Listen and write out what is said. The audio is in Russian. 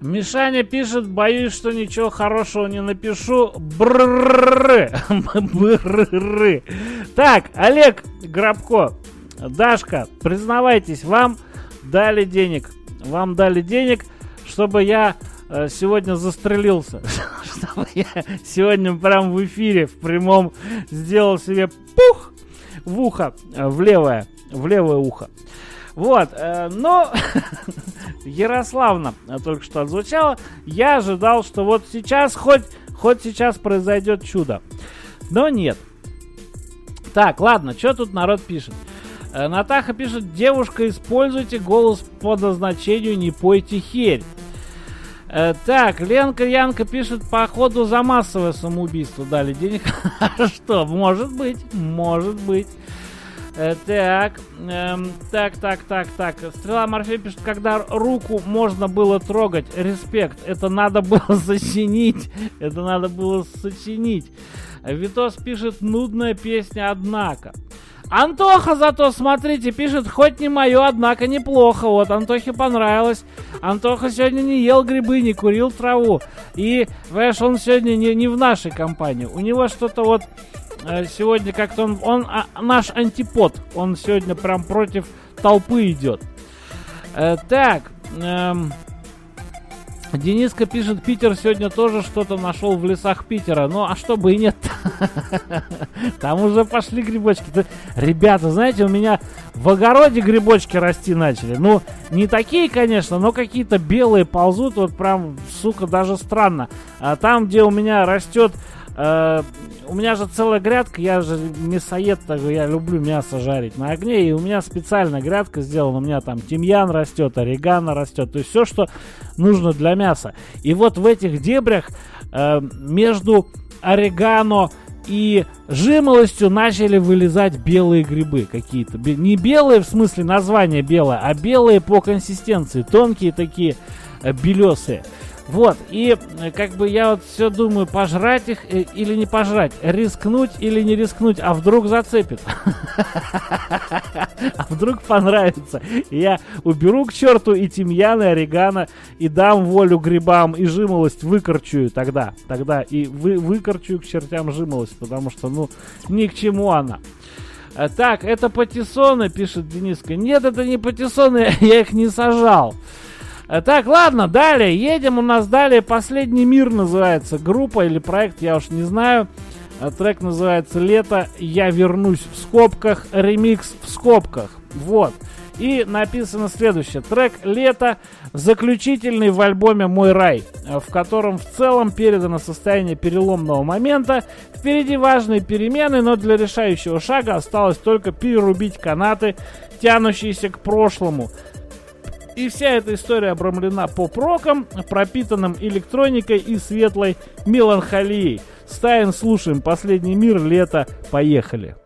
Мишаня пишет, боюсь, что ничего хорошего не напишу. Брррррры. Так, Олег Грабко, Дашка, признавайтесь, вам дали денег. Вам дали денег, чтобы я сегодня застрелился. Чтобы я сегодня прям в эфире, в прямом, сделал себе пух в ухо, в левое ухо. Вот, но Ярославна только что отзвучала. Я ожидал, что вот сейчас, хоть сейчас произойдет чудо. Но нет. Так, ладно, что тут народ пишет? Натаха пишет, девушка, используйте голос по назначению, не пойте херь. Так, Ленка Янка пишет, походу за массовое самоубийство дали денег. Что, может быть. Так. Стрела Морфей пишет, когда руку можно было трогать, респект, это надо было сочинить. Витос пишет, нудная песня, однако. Антоха зато, смотрите, пишет, хоть не мое, однако неплохо. Вот, Антохе понравилось. Антоха сегодня не ел грибы, не курил траву. И, знаешь, он сегодня не в нашей компании. У него что-то вот сегодня как-то он наш антипод. Он сегодня прям против толпы идет. Так, Дениска пишет, Питер сегодня тоже что-то нашел в лесах Питера. Ну, а что бы и нет. Там уже пошли грибочки. Ребята, знаете, у меня в огороде грибочки расти начали. Ну, не такие, конечно, но какие-то белые ползут. Вот прям, сука, даже странно. А там, где у меня растет... у меня же целая грядка, я же мясоед, я люблю мясо жарить на огне, и у меня специальная грядка сделана, у меня там тимьян растет, орегано растет, то есть все, что нужно для мяса. И вот в этих дебрях между орегано и жимолостью начали вылезать белые грибы какие-то. Не белые в смысле название белое, а белые по консистенции, тонкие такие, белесые. Вот, и как бы я вот все думаю, пожрать их или не пожрать, рискнуть или не рискнуть, а вдруг зацепит, а вдруг понравится. И я уберу к черту и тимьян, и орегано, и дам волю грибам, и жимолость выкорчую тогда и выкорчую к чертям жимолость, потому что, ну, ни к чему она. Так, это патиссоны, пишет Дениска. Нет, это не патиссоны, я их не сажал. Так, ладно, далее, едем, у нас далее «Последний мир» называется группа или проект, я уж не знаю. Трек называется «Лето, я вернусь в скобках», ремикс в скобках, вот. И написано следующее: трек «Лето» заключительный в альбоме «Мой рай», в котором в целом передано состояние переломного момента. Впереди важные перемены, но для решающего шага осталось только перерубить канаты, тянущиеся к прошлому. И вся эта история обрамлена поп-роком, пропитанным электроникой и светлой меланхолией. Стайн, слушаем «Последний мир», «Лето», поехали.